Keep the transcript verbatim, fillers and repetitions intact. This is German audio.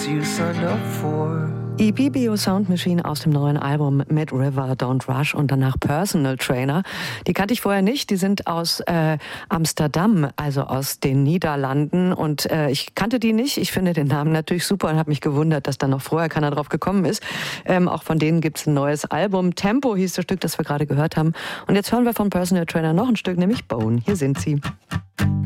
you signed up for. E B B O Sound Machine aus dem neuen Album Mid River Don't Rush und danach Personal Trainer. Die kannte ich vorher nicht, die sind aus äh, Amsterdam, also aus den Niederlanden und äh, ich kannte die nicht. Ich finde den Namen natürlich super und habe mich gewundert, dass da noch vorher keiner drauf gekommen ist. Ähm, auch von denen gibt's ein neues Album. Tempo hieß das Stück, das wir gerade gehört haben. Und jetzt hören wir von Personal Trainer noch ein Stück, nämlich Bone. Hier sind sie.